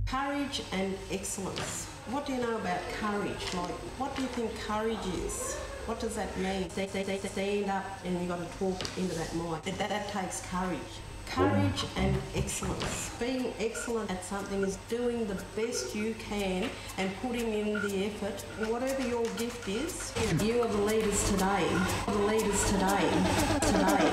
Courage and excellence. What do you know about courage? Like, what do you think courage is? What does that mean? They stand up and you've got to talk into that mic. That takes courage. Courage and excellence. Being excellent at something is doing the best you can and putting in the effort. Whatever your gift is, you are the leaders today. The leaders today.